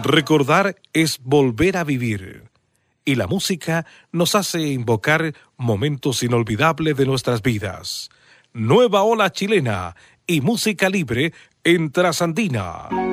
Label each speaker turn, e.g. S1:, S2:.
S1: Recordar es volver a vivir. Y la música nos hace invocar momentos inolvidables de nuestras vidas. Nueva ola chilena y música libre en Trasandina.